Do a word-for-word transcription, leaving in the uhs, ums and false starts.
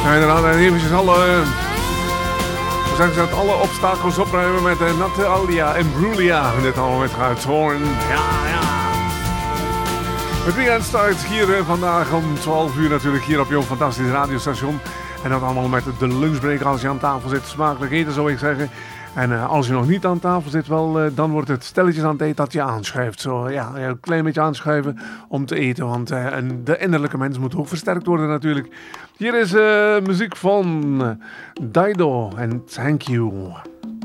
Ja, inderdaad, en eventjes alle, we zeggen dat alle obstakels opruimen met uh, Natalia en Brulia. Dit allemaal met Geurtshoorn. Ja, ja. Het weekend start hier uh, vandaag om twaalf uur natuurlijk hier op jouw fantastische radiostation. En dat allemaal met de lunchbreak als je aan tafel zit. Smakelijk eten zou ik zeggen. En uh, als je nog niet aan tafel zit, wel, uh, dan wordt het stelletjes aan het eten dat je aanschuift. Zo, ja, een klein beetje aanschuiven om te eten. Want uh, de innerlijke mens moet ook versterkt worden natuurlijk. Hier is uh, muziek van Dido en Thank You.